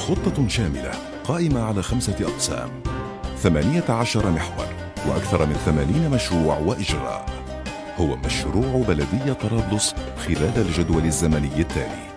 خطة شاملة قائمة على 5 أقسام، 18 محور، وأكثر من 80 مشروع وإجراء. هو مشروع بلدية طرابلس خلال الجدول الزمني التالي: